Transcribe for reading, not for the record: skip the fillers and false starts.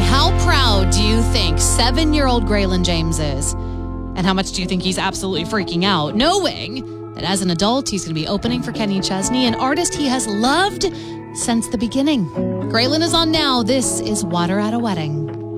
How proud do you think 7-year-old Graylin James is? And how much do you think he's absolutely freaking out, knowing that as an adult, he's going to be opening for Kenny Chesney, an artist he has loved since the beginning. Graylin is on now. This is Water at a Wedding.